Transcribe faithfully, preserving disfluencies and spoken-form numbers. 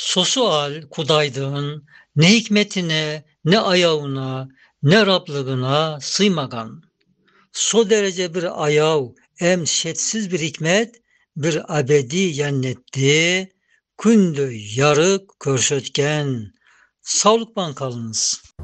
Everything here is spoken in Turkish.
Sosual kudaydığın, ne hikmetine, ne ayağına, ne Rablığına sıymagan. So derece bir ayav, em şetsiz bir hikmet, bir abedi yennetdi, kündü yarık körşötken. Sağlıkla kalınız.